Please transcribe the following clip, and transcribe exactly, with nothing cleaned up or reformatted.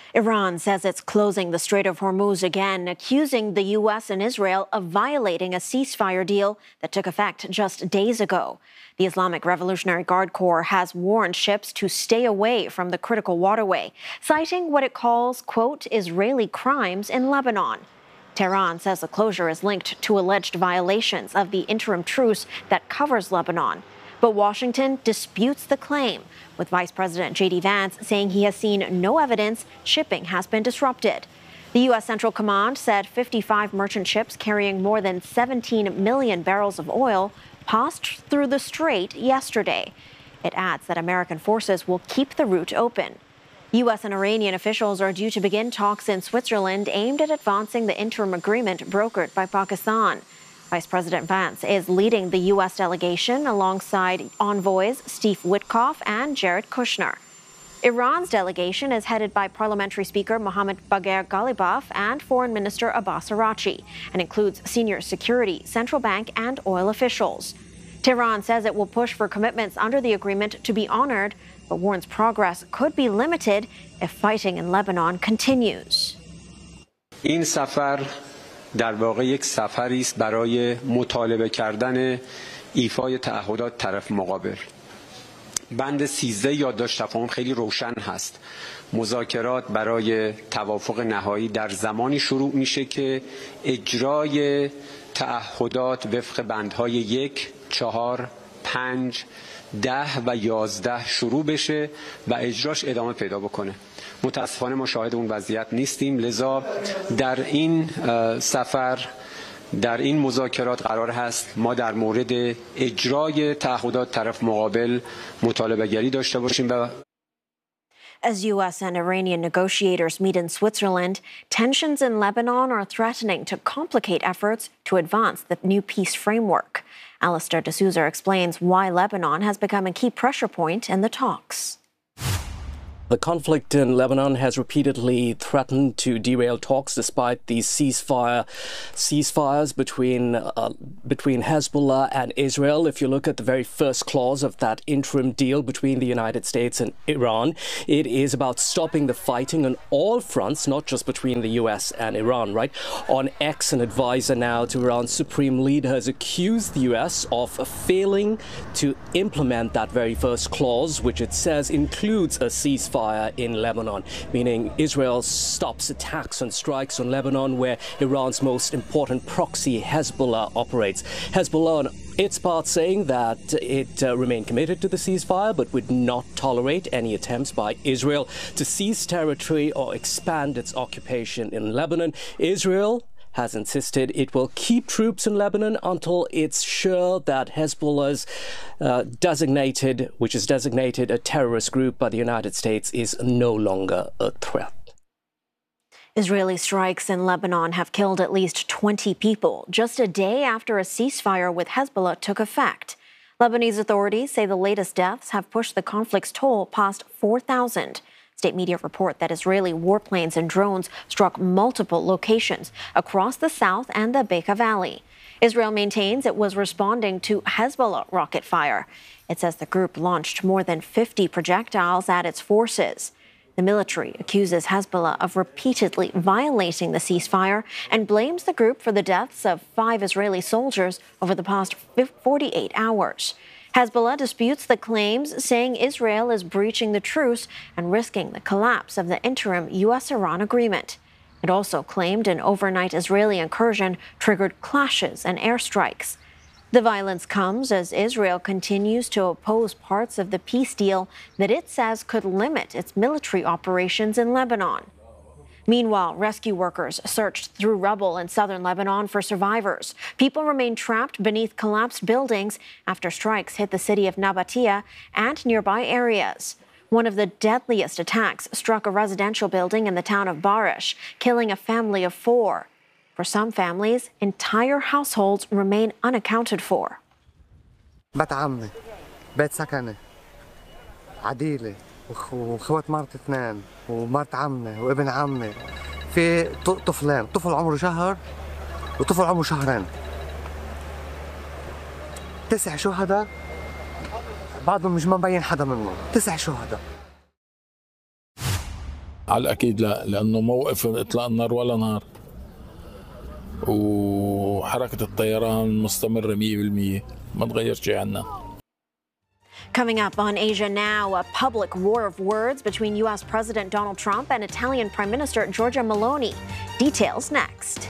Iran says it's closing the Strait of Hormuz again, accusing the U S and Israel of violating a ceasefire deal that took effect just days ago. The Islamic Revolutionary Guard Corps has warned ships to stay away from the critical waterway, citing what it calls, quote, Israeli crimes in Lebanon. Tehran says the closure is linked to alleged violations of the interim truce that covers Lebanon. But Washington disputes the claim, with Vice President J D Vance saying he has seen no evidence shipping has been disrupted. The U S Central Command said fifty-five merchant ships carrying more than seventeen million barrels of oil passed through the strait yesterday. It adds that American forces will keep the route open. U S and Iranian officials are due to begin talks in Switzerland aimed at advancing the interim agreement brokered by Pakistan. Vice President Vance is leading the U S delegation alongside envoys Steve Witkoff and Jared Kushner. Iran's delegation is headed by Parliamentary Speaker Mohammad Bagher Ghalibaf and Foreign Minister Abbas Araghchi, and includes senior security, central bank, and oil officials. Tehran says it will push for commitments under the agreement to be honored, but warns progress could be limited if fighting in Lebanon continues. این سفر در واقع یک سفری است برای مطالبه کردن ایفای تعهدات طرف مقابل. بند سیزده یادداشت تفاهم خیلی روشن هست. مذاکرات برای توافق نهایی در زمانی شروع میشه که اجرای تعهدات وفق بندهای یک، چهار، پنج، ده و یازده شروع بشه و اجراش ادامه پیدا بکنه. متاسفانه ما شاهد اون وضعیت نیستیم، لذا در این سفر در این مذاکرات قرار هست ما در مورد اجرای تعهدات طرف مقابل مطالبه گری داشته باشیم. و As U S and Iranian negotiators meet in Switzerland, tensions in Lebanon are threatening to complicate efforts to advance the new peace framework. Alistair de Souza explains why Lebanon has become a key pressure point in the talks. The conflict in Lebanon has repeatedly threatened to derail talks despite these ceasefire ceasefires between uh, between Hezbollah and Israel. If you look at the very first clause of that interim deal between the United States and Iran, it is about stopping the fighting on all fronts, not just between the U S and Iran, right? On X, an advisor now to Iran's supreme leader has accused the U S of failing to implement that very first clause, which it says includes a ceasefire in Lebanon, meaning Israel stops attacks and strikes on Lebanon, where Iran's most important proxy, Hezbollah, operates. Hezbollah, on its part, saying that it uh, remained committed to the ceasefire, but would not tolerate any attempts by Israel to seize territory or expand its occupation in Lebanon. Israel has insisted it will keep troops in Lebanon until it's sure that Hezbollah's uh, designated, which is designated a terrorist group by the United States, is no longer a threat. Israeli strikes in Lebanon have killed at least twenty people, just a day after a ceasefire with Hezbollah took effect. Lebanese authorities say the latest deaths have pushed the conflict's toll past four thousand. State media report that Israeli warplanes and drones struck multiple locations across the south and the Bekaa Valley. Israel maintains it was responding to Hezbollah rocket fire. It says the group launched more than fifty projectiles at its forces. The military accuses Hezbollah of repeatedly violating the ceasefire and blames the group for the deaths of five Israeli soldiers over the past forty-eight hours. Hezbollah disputes the claims, saying Israel is breaching the truce and risking the collapse of the interim U S Iran agreement. It also claimed an overnight Israeli incursion triggered clashes and airstrikes. The violence comes as Israel continues to oppose parts of the peace deal that it says could limit its military operations in Lebanon. Meanwhile, rescue workers searched through rubble in southern Lebanon for survivors. People remain trapped beneath collapsed buildings after strikes hit the city of Nabatea and nearby areas. One of the deadliest attacks struck a residential building in the town of Barish, killing a family of four. For some families, entire households remain unaccounted for. بيت عمي، بيت سكني، عديلة، وخوات مرت اثنين، ومرت عمي، وابن عمي. في طفلين، طفل عمره شهر وطفل عمره شهرين. تسع شهداء، بعضهم مش مبين حدا منهم، تسع شهداء. على الأكيد لا، لأنه موقف إطلاق النار ولا نار، وحركة الطيران مستمرة مية بالمية، ما تغير شيء عنا. Coming up on Asia Now, a public war of words between U S President Donald Trump and Italian Prime Minister Giorgia Meloni. Details next.